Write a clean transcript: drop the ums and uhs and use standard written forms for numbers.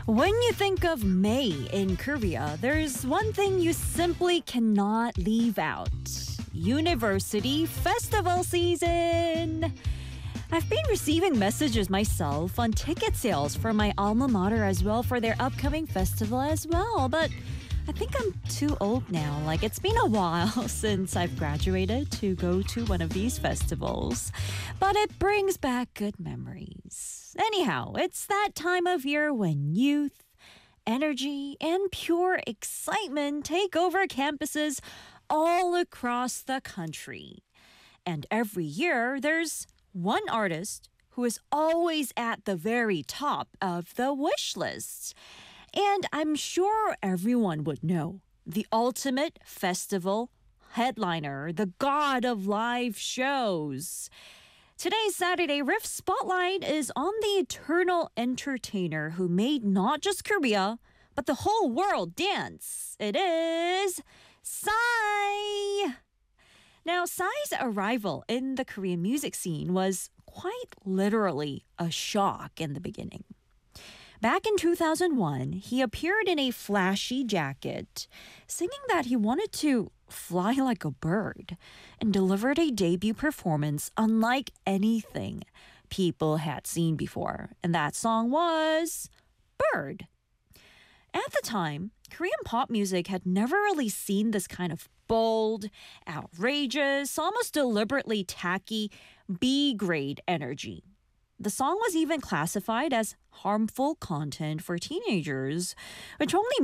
When you think of May in Korea, there's one thing you simply cannot leave out: university festival season. I've been receiving messages myself on ticket sales for my alma mater as well for their upcoming festival as well, but I think I'm too old now. Like, it's been a while since I've graduated to go to one of these festivals, but it brings back good memories. Anyhow, it's that time of year when youth, energy, and pure excitement take over campuses all across the country. And every year, there's one artist who is always at the very top of the wish list. And I'm sure everyone would know the ultimate festival headliner, the god of live shows. Today's Saturday Riff Spotlight is on the eternal entertainer who made not just Korea, but the whole world dance. It is Psy! Now, Psy's arrival in the Korean music scene was quite literally a shock in the beginning. Back in 2001, he appeared in a flashy jacket, singing that he wanted to fly like a bird, and delivered a debut performance unlike anything people had seen before. And that song was Bird. At the time, Korean pop music had never really seen this kind of bold, outrageous, almost deliberately tacky B-grade energy. The song was even classified as harmful content for teenagers, which only